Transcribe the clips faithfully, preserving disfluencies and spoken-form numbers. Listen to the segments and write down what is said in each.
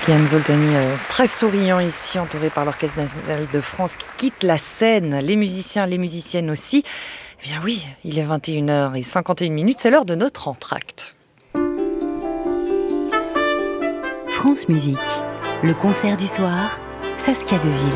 Kian Zoltany, euh, très souriant ici, entouré par l'Orchestre national de France qui quitte la scène, les musiciens, les musiciennes aussi. Eh bien oui, il est vingt et une heures cinquante et une minutes, c'est l'heure de notre entracte. France Musique, le concert du soir, Saskia Deville.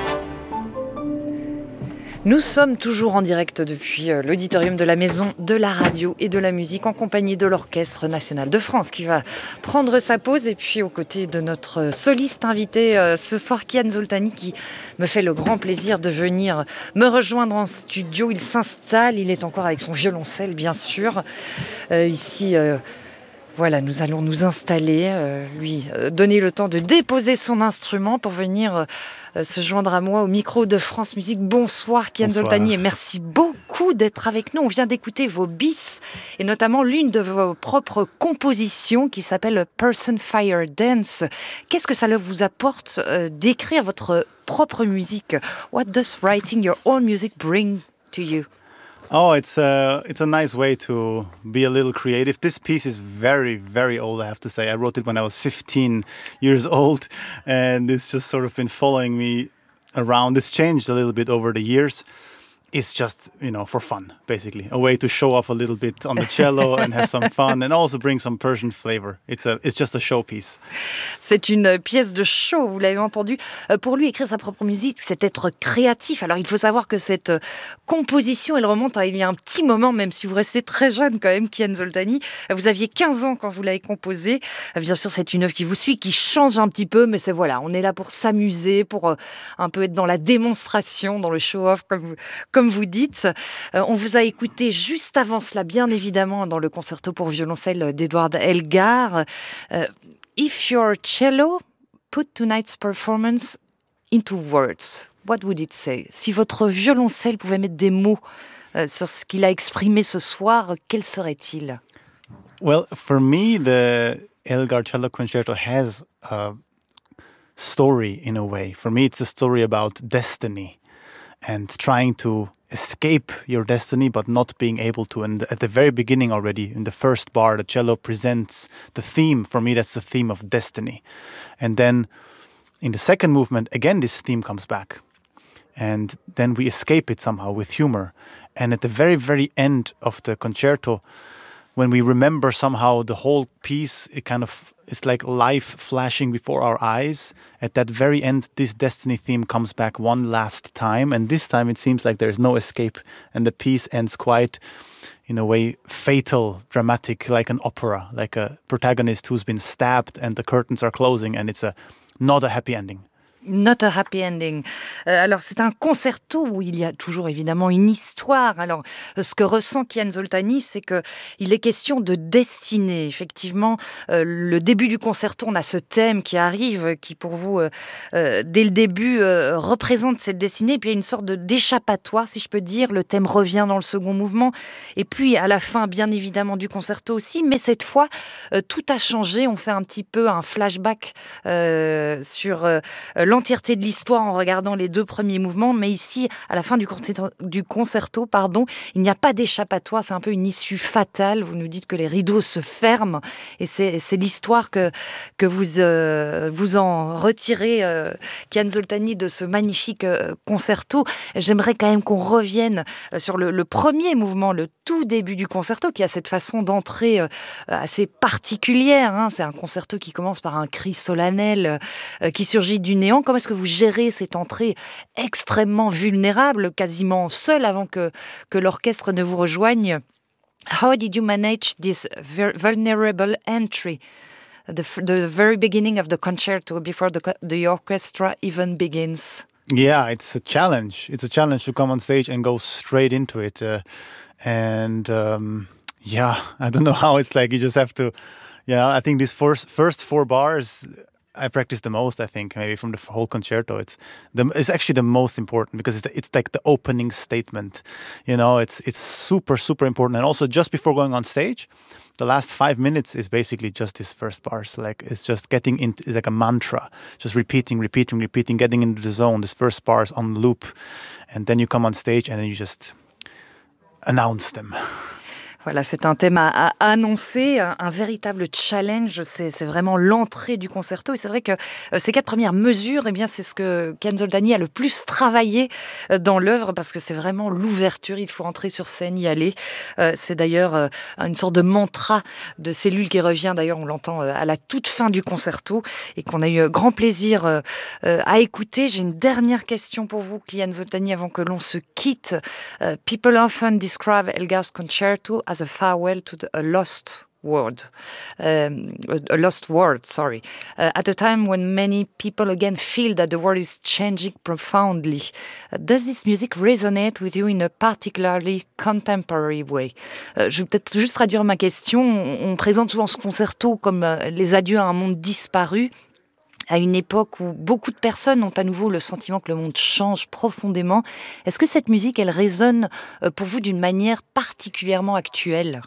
Nous sommes toujours en direct depuis l'auditorium de la Maison de la Radio et de la Musique en compagnie de l'Orchestre national de France qui va prendre sa pause et puis aux côtés de notre soliste invité euh, ce soir, Kian Zoltany, qui me fait le grand plaisir de venir me rejoindre en studio. Il s'installe, il est encore avec son violoncelle bien sûr. Euh, ici... Euh, Voilà, nous allons nous installer, euh, lui euh, donner le temps de déposer son instrument pour venir euh, se joindre à moi au micro de France Musique. Bonsoir Kian Zoltany et merci beaucoup d'être avec nous. On vient d'écouter vos bis et notamment l'une de vos propres compositions qui s'appelle Person Fire Dance. Qu'est-ce que ça vous apporte euh, d'écrire votre propre musique? What does writing your own music bring to you? Oh, it's a, it's a nice way to be a little creative. This piece is very, very old, I have to say. I wrote it when I was fifteen years old, and it's just sort of been following me around. It's changed a little bit over the years. It's just, you know, for fun, basically. A way to show off a little bit on the cello and have some fun and also bring some Persian flavor. It's a, it's just a showpiece. C'est une pièce de show, vous l'avez entendu. Pour lui, écrire sa propre musique, c'est être créatif. Alors, il faut savoir que cette composition, elle remonte à il y a un petit moment, même si vous restez très jeune quand même, Kian Zoltany. Vous aviez quinze ans quand vous l'avez composée. Bien sûr, c'est une œuvre qui vous suit, qui change un petit peu, mais c'est voilà, on est là pour s'amuser, pour un peu être dans la démonstration, dans le show-off, comme vous, comme vous dites. Euh, on vous a écouté juste avant cela, bien évidemment, dans le concerto pour violoncelle d'Edward Elgar. Euh, If your cello put tonight's performance into words, what would it say? Si votre violoncelle pouvait mettre des mots euh, sur ce qu'il a exprimé ce soir, quels seraient-ils? Well, for me, the Elgar Cello Concerto has a story in a way. For me, it's a story about destiny and trying to escape your destiny, but not being able to. And at the very beginning already, in the first bar, the cello presents the theme. For me, that's the theme of destiny. And then in the second movement, again, this theme comes back. And then we escape it somehow with humor. And at the very, very end of the concerto, when we remember somehow the whole piece, it kind of, it's like life flashing before our eyes. At that very end, this destiny theme comes back one last time. And this time it seems like there's no escape. And the piece ends quite, in a way, fatal, dramatic, like an opera, like a protagonist who's been stabbed and the curtains are closing and it's a not a happy ending. Not a happy ending. Euh, alors, c'est un concerto où il y a toujours évidemment une histoire. Alors, ce que ressent Kian Zoltany, c'est que il est question de destinée. Effectivement, euh, le début du concerto, on a ce thème qui arrive, qui pour vous, euh, euh, dès le début, euh, représente cette destinée. Et puis, il y a une sorte de, d'échappatoire, si je peux dire. Le thème revient dans le second mouvement. Et puis, à la fin, bien évidemment, du concerto aussi. Mais cette fois, euh, tout a changé. On fait un petit peu un flashback euh, sur euh, l'entièreté de l'histoire en regardant les deux premiers mouvements, mais ici, à la fin du concerto, du concerto pardon, il n'y a pas d'échappatoire, c'est un peu une issue fatale. Vous nous dites que les rideaux se ferment, et c'est, c'est l'histoire que, que vous, euh, vous en retirez, euh, Kian Zoltany, de ce magnifique euh, concerto. J'aimerais quand même qu'on revienne sur le, le premier mouvement, le tout début du concerto, qui a cette façon d'entrer euh, assez particulière. Hein. C'est un concerto qui commence par un cri solennel euh, qui surgit du néant. Comment est-ce que vous gérez cette entrée extrêmement vulnérable, quasiment seule avant que, que l'orchestre ne vous rejoigne? How did you manage this vulnerable entry, the, the very beginning of the concerto, before the, the orchestra even begins? Yeah, it's a challenge. It's a challenge to come on stage and go straight into it. Uh, and um, yeah, I don't know how it's like. You just have to, yeah, I think these first, first four bars I practice the most, I think, maybe from the whole concerto. It's the, it's actually the most important because it's, the, it's like the opening statement. You know, it's it's super, super important. And also just before going on stage, the last five minutes is basically just these first bars. Like it's just getting into, it's like a mantra, just repeating, repeating, repeating, getting into the zone, this first bars on loop. And then you come on stage and then you just announce them. Voilà, c'est un thème à, à annoncer, un, un véritable challenge. C'est, c'est vraiment l'entrée du concerto. Et c'est vrai que euh, ces quatre premières mesures, eh bien, c'est ce que Kian Soltani a le plus travaillé euh, dans l'œuvre, parce que c'est vraiment l'ouverture. Il faut entrer sur scène, y aller. Euh, c'est d'ailleurs euh, une sorte de mantra de cellule qui revient. D'ailleurs, on l'entend euh, à la toute fin du concerto et qu'on a eu euh, grand plaisir euh, euh, à écouter. J'ai une dernière question pour vous, Kian Soltani, avant que l'on se quitte. Uh, people often describe Elgar's concerto as a farewell to the, a lost world, um, a lost world, sorry, uh, at a time when many people again feel that the world is changing profoundly. Uh, does this music resonate with you in a particularly contemporary way? Uh, je vais peut-être juste traduire ma question. On, on présente souvent ce concerto comme uh, les adieux à un monde disparu, à une époque où beaucoup de personnes ont à nouveau le sentiment que le monde change profondément. Est-ce que cette musique, elle résonne pour vous d'une manière particulièrement actuelle?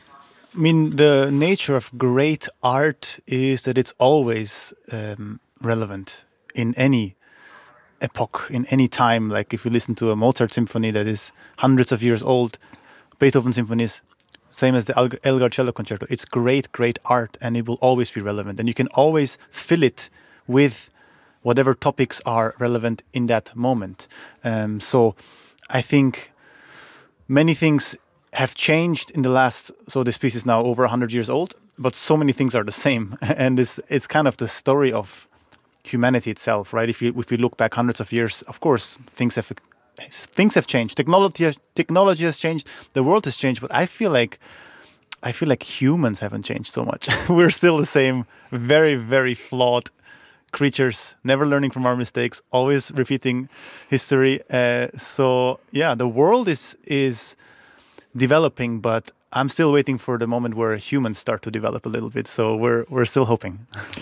I mean, the nature of great art is that it's always um, relevant in any epoch, in any time. Like if you listen to a Mozart symphony that is hundreds of years old, Beethoven symphonies, same as the Elgar Cello Concerto. It's great, great art, and it will always be relevant. And you can always fill it with whatever topics are relevant in that moment. Um, so I think many things have changed in the last, so this piece is now over one hundred years old, but so many things are the same. And it's, it's kind of the story of humanity itself, right? If you, if you look back hundreds of years, of course, things have things have changed. Technology, technology has changed. The world has changed, but I feel like I feel like humans haven't changed so much. We're still the same, very, very flawed creatures, never learning from our mistakes, always repeating history. Uh, so yeah, the world is is developing, but I'm still waiting for the moment where humans start to develop a little bit. So we're we're still hoping.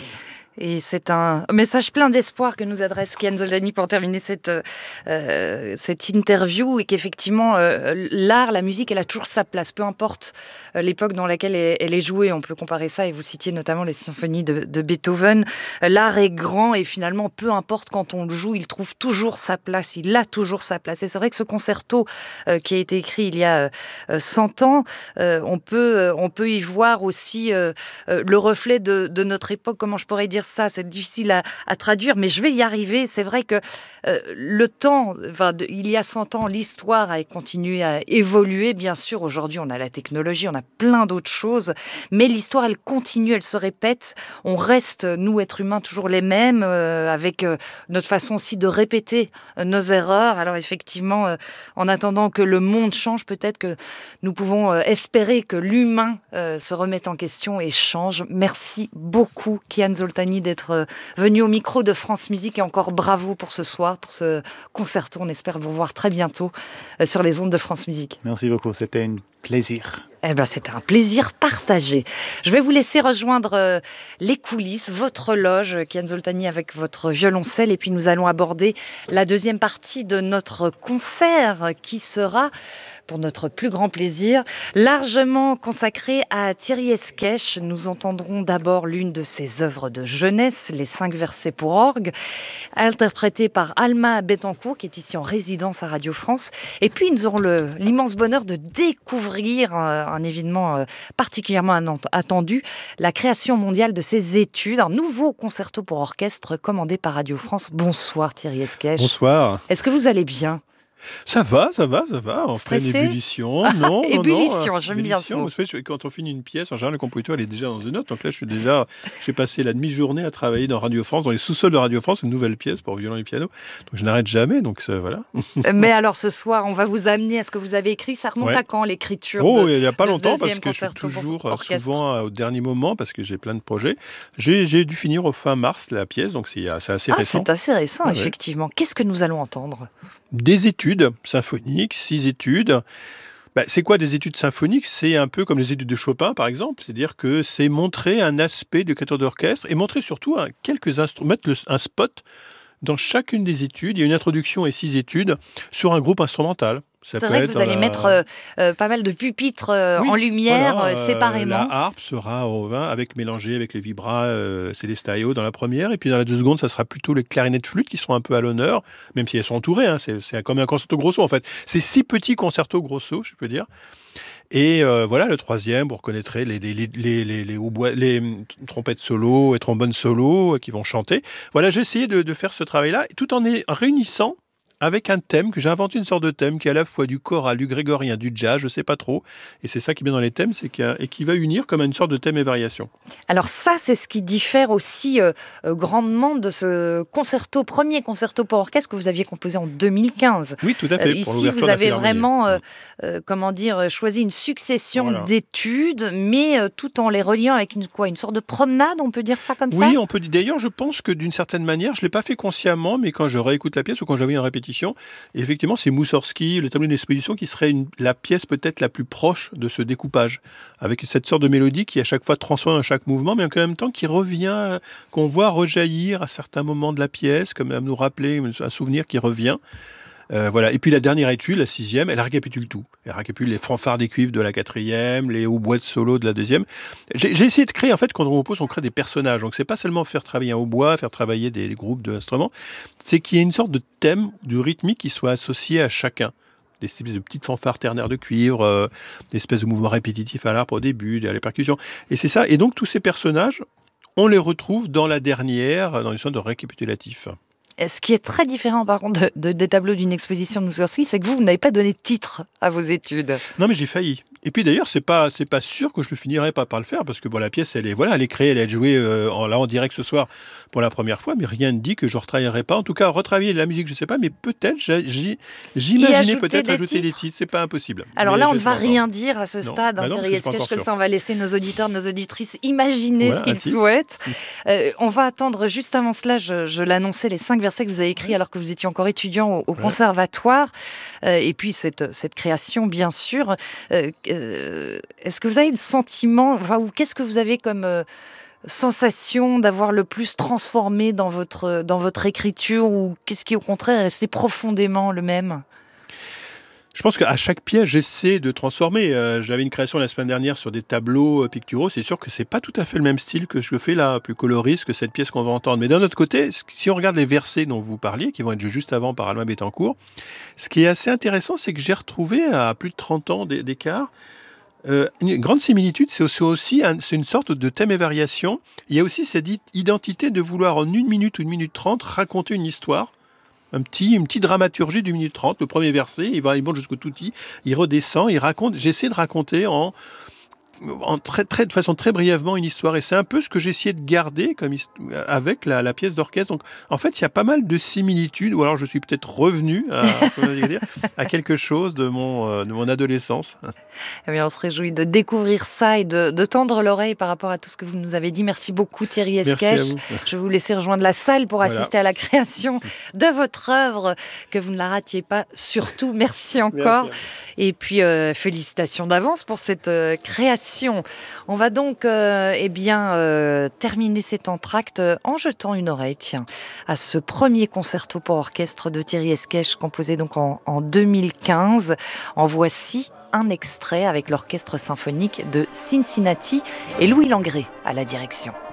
Et c'est un message plein d'espoir que nous adresse Kian Soltani pour terminer cette, euh, cette interview, et qu'effectivement, euh, l'art, la musique, elle a toujours sa place, peu importe euh, l'époque dans laquelle elle, elle est jouée. On peut comparer ça, et vous citiez notamment les symphonies de, de Beethoven. Euh, l'art est grand, et finalement, peu importe quand on le joue, il trouve toujours sa place, il a toujours sa place. Et c'est vrai que ce concerto euh, qui a été écrit il y a euh, cent ans, euh, on, peut, euh, on peut y voir aussi euh, euh, le reflet de, de notre époque, comment je pourrais dire ça, c'est difficile à, à traduire, mais je vais y arriver. C'est vrai que euh, le temps, enfin, de, il y a cent ans, l'histoire a continué à évoluer. Bien sûr, aujourd'hui, on a la technologie, on a plein d'autres choses, mais l'histoire, elle continue, elle se répète. On reste, nous, êtres humains, toujours les mêmes, euh, avec euh, notre façon aussi de répéter euh, nos erreurs. Alors effectivement, euh, en attendant que le monde change, peut-être que nous pouvons euh, espérer que l'humain euh, se remette en question et change. Merci beaucoup, Kian Soltani, d'être venu au micro de France Musique, et encore bravo pour ce soir, pour ce concerto. On espère vous voir très bientôt sur les ondes de France Musique. Merci beaucoup, c'était un plaisir. Eh ben, c'était un plaisir partagé. Je vais vous laisser rejoindre euh, les coulisses, votre loge, Kian Soltani, avec votre violoncelle, et puis nous allons aborder la deuxième partie de notre concert, qui sera, pour notre plus grand plaisir, largement consacré à Thierry Esquèche. Nous entendrons d'abord l'une de ses œuvres de jeunesse, les cinq versets pour orgue, interprétée par Alma Bettencourt, qui est ici en résidence à Radio France. Et puis nous aurons le, l'immense bonheur de découvrir euh, un événement euh, particulièrement attendu, la création mondiale de ses études, un nouveau concerto pour orchestre commandé par Radio France. Bonsoir Thierry Esquèche. Bonsoir. Est-ce que vous allez bien ? Ça va, ça va, ça va. En Stressé ? pleine ébullition. Non, non, ébullition, non. j'aime bien ça. Quand on finit une pièce, en général, le compositeur, il est déjà dans une autre. Donc là, je suis déjà, j'ai passé la demi-journée à travailler dans Radio France, dans les sous-sols de Radio France, une nouvelle pièce pour violon et piano. Donc je n'arrête jamais, donc ça, voilà. Mais alors ce soir, on va vous amener à ce que vous avez écrit. Ça remonte ouais. à quand, l'écriture? Oh, de, il n'y a pas de longtemps, parce que je suis toujours souvent au dernier moment, parce que j'ai plein de projets. J'ai, j'ai dû finir au fin mars la pièce, donc c'est, c'est assez ah, récent. C'est assez récent, ah, effectivement. Ouais. Qu'est-ce que nous allons entendre? Des études symphoniques, six études. Ben, c'est quoi des études symphoniques? C'est un peu comme les études de Chopin, par exemple. C'est-à-dire que c'est montrer un aspect du créateur d'orchestre et montrer surtout hein, quelques instruments, mettre le, un spot dans chacune des études. Il y a une introduction et six études sur un groupe instrumental. Ça C'est peut vrai que être vous allez euh, mettre euh, euh, pas mal de pupitres euh, oui, en lumière voilà, euh, euh, séparément. la harpe sera au vin avec mélangé avec les vibras euh, Célestaio dans la première, et puis dans la deux secondes, ça sera plutôt les clarinettes flûtes qui seront un peu à l'honneur, même si elles sont entourées. Hein, c'est, c'est comme un concerto grosso en fait. C'est six petits concertos grosso, je peux dire. Et euh, voilà, le troisième, vous reconnaîtrez les, les, les, les, les, les, hautbois- les hum, trompettes solo et trombones solo euh, qui vont chanter. Voilà, j'ai essayé de, de faire ce travail-là, tout en est- en réunissant avec un thème, que j'ai inventé une sorte de thème qui est à la fois du choral, du grégorien, du jazz, je sais pas trop. Et c'est ça qui est bien dans les thèmes, c'est qu'il y a- et qui va unir comme une sorte de thème et variation. Alors ça, c'est ce qui diffère aussi euh, euh, grandement de ce concerto, premier concerto pour orchestre que vous aviez composé en deux mille quinze. Oui, tout à fait. Euh, pour ici, l'ouverture vous de la avez Philharmonie. vraiment, euh, Mm. euh, comment dire, choisi une succession Voilà. d'études, mais euh, tout en les reliant avec une, quoi, une sorte de promenade, on peut dire ça comme ça? Oui, on peut dire. D'ailleurs, je pense que d'une certaine manière, je ne l'ai pas fait consciemment, mais quand je réécoute la pièce ou quand j'avais en répétition, effectivement, c'est Moussorski, le tableau d'exposition, qui serait une- la pièce peut-être la plus proche de ce découpage, avec cette sorte de mélodie qui à chaque fois transforme à chaque mouvement, mais en même temps qui revient, euh, qu'on voit rejaillir à certains moments de la pièce, comme à nous rappeler un souvenir qui revient. Euh, voilà. Et puis la dernière étude, la sixième, elle récapitule tout. Elle récapitule les fanfares des cuivres de la quatrième, les hautbois de solo de la deuxième. J'ai, j'ai essayé de créer, en fait, quand on compose, on crée des personnages. Donc c'est pas seulement faire travailler un hautbois, faire travailler des, des groupes d'instruments, c'est qu'il y ait une sorte de thème, du rythmique qui soit associé à chacun. Des espèces de petites fanfares ternaires de cuivre, euh, des espèces de mouvements répétitifs à l'arpe au début, à les percussions. Et c'est ça. Et donc tous ces personnages, on les retrouve dans la dernière, dans une sorte de récapitulatif. Et ce qui est très différent, par contre, de, de- des tableaux d'une exposition de Moussorski, c'est que vous, vous n'avez pas donné de titre à vos études. Non, mais j'ai failli. Et puis d'ailleurs, c'est pas c'est pas sûr que je le finirai pas par le faire parce que bon, la pièce, elle est voilà, elle est créée, elle est jouée euh, en, là en direct ce soir pour la première fois, mais rien ne dit que je retravaillerai pas. En tout cas, retravailler de la musique, je sais pas, mais peut-être j'ai- j'ai- j'imaginais ajouter peut-être des ajouter des titres titres. C'est pas impossible. Alors Mais là, on je ne sais va pas encore. rien dire à ce Non. stade, Bah hein, non, parce Thierry que je suis pas Esquèche, encore comme sûr. ça on va laisser nos auditeurs, nos auditrices imaginer Voilà, ce un qu'ils titre. souhaitent. Euh, on va attendre juste avant cela, je, je l'annonçais, les cinq versets que vous avez écrits alors que vous étiez encore étudiant au, au Ouais. conservatoire. Euh, et puis cette, cette création, bien sûr. Euh, euh, est-ce que vous avez le sentiment, enfin, ou qu'est-ce que vous avez comme euh, sensation d'avoir le plus transformé dans votre, dans votre écriture, ou qu'est-ce qui au contraire est resté profondément le même? Je pense qu'à chaque pièce, j'essaie de transformer. Euh, j'avais une création la semaine dernière sur des tableaux euh, picturaux. C'est sûr que c'est pas tout à fait le même style que je fais là, plus coloriste que cette pièce qu'on va entendre. Mais d'un autre côté, si on regarde les versets dont vous parliez, qui vont être joués juste avant par Alain Bettencourt, ce qui est assez intéressant, c'est que j'ai retrouvé à plus de trente ans d'é- d'écart euh, une grande similitude. C'est aussi, aussi un- c'est une sorte de thème et variation. Il y a aussi cette i- identité de vouloir en une minute ou une minute trente raconter une histoire. Un petit, une petite dramaturgie d'une minute trente. Le premier verset, il va, il monte jusqu'au touti, il redescend, il raconte. J'essaie de raconter en, en très, très, de façon très brièvement une histoire. Et c'est un peu ce que j'ai essayé de garder comme hist- avec la, la pièce d'orchestre. Donc, en fait, il y a pas mal de similitudes, ou alors je suis peut-être revenu à, comment dire, à quelque chose de mon, euh, de mon adolescence. Eh bien, on se réjouit de découvrir ça et de, de tendre l'oreille par rapport à tout ce que vous nous avez dit. Merci beaucoup Thierry Merci à Esquèche. vous. Je vais vous laisser rejoindre la salle pour Voilà. assister à la création de votre œuvre. Que vous ne la ratiez pas surtout. Merci encore. Merci. Et puis, euh, félicitations d'avance pour cette euh, création. On va donc euh, eh bien, euh, terminer cet entracte euh, en jetant une oreille tiens, à ce premier concerto pour orchestre de Thierry Esquèche, composé donc en, en deux mille quinze. En voici un extrait avec l'orchestre symphonique de Cincinnati et Louis Langrée à la direction.